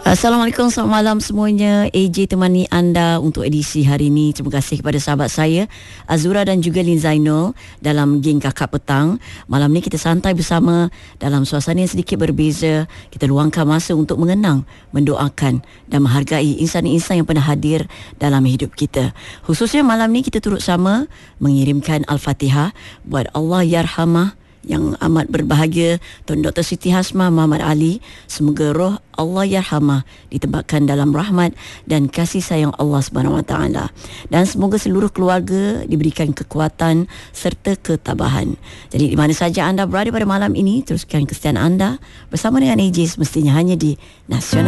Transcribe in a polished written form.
Assalamualaikum, selamat malam semuanya. AJ temani anda untuk edisi hari ini. Terima kasih kepada sahabat saya Azura dan juga Lin Zainul dalam geng Kakak Petang. Malam ni kita santai bersama dalam suasana yang sedikit berbeza. Kita luangkan masa untuk mengenang, mendoakan dan menghargai insan-insan yang pernah hadir dalam hidup kita. Khususnya malam ni kita turut sama mengirimkan Al-Fatihah buat Allah Yarhamah yang amat berbahagia Tuan Dr. Siti Hasmah Muhammad Ali. Semoga roh Allah Yarhamah ditempatkan dalam rahmat dan kasih sayang Allah Subhanahu Wa Taala, dan semoga seluruh keluarga diberikan kekuatan serta ketabahan. Jadi di mana saja anda berada pada malam ini, teruskan kesetiaan anda bersama dengan AJ semestinya hanya di Nasional.